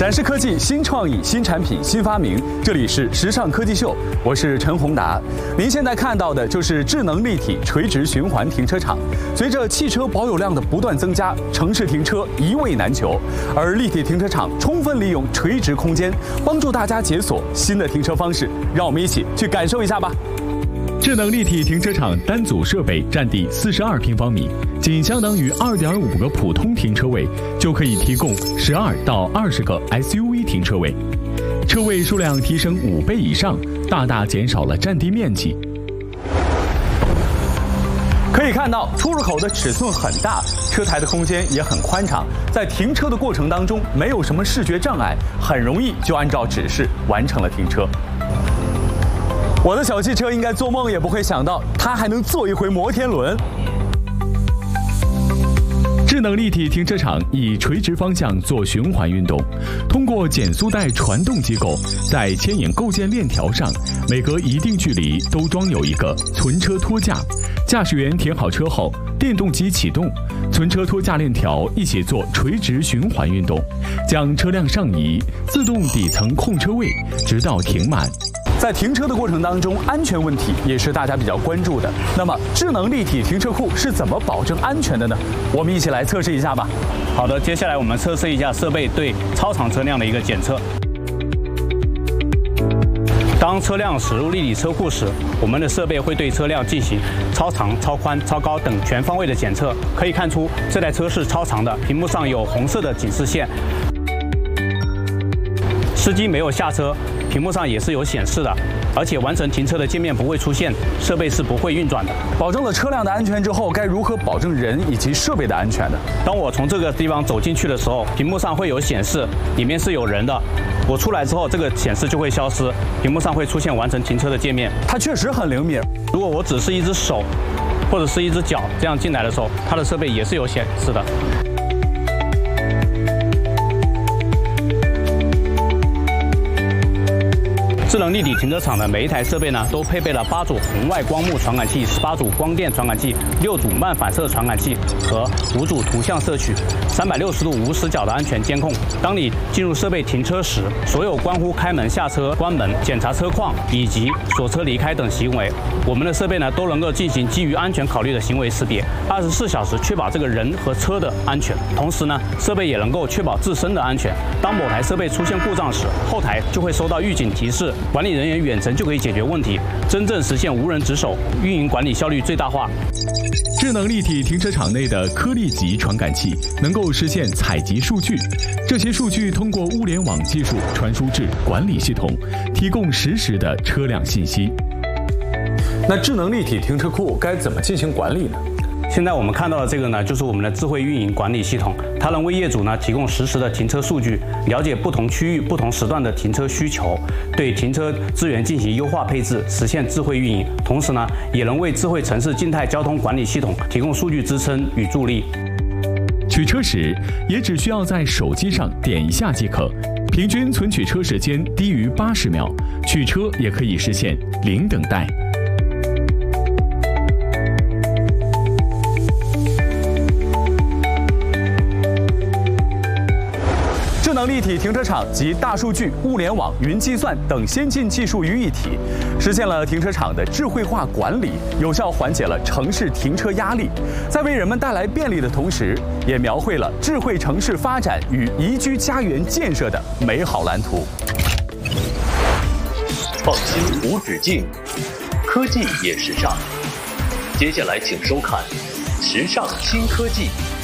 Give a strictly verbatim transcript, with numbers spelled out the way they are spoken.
展示科技新创意、新产品、新发明，这里是时尚科技秀，我是陈宏达。您现在看到的就是智能立体垂直循环停车场。随着汽车保有量的不断增加，城市停车一位难求，而立体停车场充分利用垂直空间，帮助大家解锁新的停车方式。让我们一起去感受一下吧。智能立体停车场单组设备占地四十二平方米，仅相当于二点五个普通停车位，就可以提供十二到二十个 S U V 停车位，车位数量提升五倍以上，大大减少了占地面积。可以看到，出入口的尺寸很大，车台的空间也很宽敞，在停车的过程当中，没有什么视觉障碍，很容易就按照指示完成了停车。我的小汽车应该做梦也不会想到，它还能坐一回摩天轮。智能立体停车场以垂直方向做循环运动，通过减速带传动机构，在牵引构件链条上，每隔一定距离都装有一个存车托架。驾驶员停好车后，电动机启动，存车托架链条一起做垂直循环运动，将车辆上移，自动底层控车位，直到停满。在停车的过程当中，安全问题也是大家比较关注的。那么，智能立体停车库是怎么保证安全的呢？我们一起来测试一下吧。 好的，接下来我们测试一下设备对超长车辆的一个检测。当车辆驶入立体车库时，我们的设备会对车辆进行超长、超宽、超高等全方位的检测。可以看出，这台车是超长的，屏幕上有红色的警示线。司机没有下车，屏幕上也是有显示的，而且完成停车的界面不会出现，设备是不会运转的。 保证了车辆的安全之后，该如何保证人以及设备的安全呢？ 当我从这个地方走进去的时候，屏幕上会有显示里面是有人的。我出来之后，这个显示就会消失，屏幕上会出现完成停车的界面。 它确实很灵敏。 如果我只是一只手或者是一只脚这样进来的时候，它的设备也是有显示的。智能立体停车场的每一台设备呢，都配备了八组红外光幕传感器、十八组光电传感器、六组慢反射传感器和五组图像摄取，三百六十度无死角的安全监控。当你进入设备停车时，所有关乎开门、下车、关门、检查车况以及锁车离开等行为，我们的设备呢都能够进行基于安全考虑的行为识别，二十四小时确保这个人和车的安全。同时呢，设备也能够确保自身的安全。当某台设备出现故障时，后台就会收到预警提示。管理人员远程就可以解决问题，真正实现无人值守，运营管理效率最大化。 智能立体停车场内的颗粒级传感器能够实现采集数据，这些数据通过物联网技术传输至管理系统，提供实时的车辆信息。那智能立体停车库该怎么进行管理呢？ 现在我们看到的这个呢，就是我们的智慧运营管理系统，它能为业主呢提供实时的停车数据，了解不同区域、不同时段的停车需求，对停车资源进行优化配置，实现智慧运营。同时呢，也能为智慧城市静态交通管理系统提供数据支撑与助力。 取车时也只需要在手机上点一下即可，平均存取车时间低于八十秒，取车也可以实现零等待。智能立体停车场集大数据、物联网、云计算等先进技术于一体，实现了停车场的智慧化管理，有效缓解了城市停车压力，在为人们带来便利的同时，也描绘了智慧城市发展与宜居家园建设的美好蓝图。 创新无止境，科技也时尚。接下来请收看《时尚新科技》。